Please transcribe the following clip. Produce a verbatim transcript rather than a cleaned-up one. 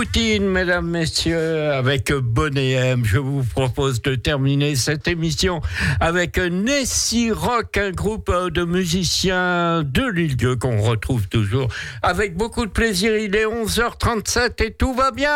Poutine, mesdames, messieurs, avec Bonnet M. Je vous propose de terminer cette émission avec Nessie Rock, un groupe de musiciens de Lille qu'on retrouve toujours avec beaucoup de plaisir. Il est onze heures trente-sept et tout va bien.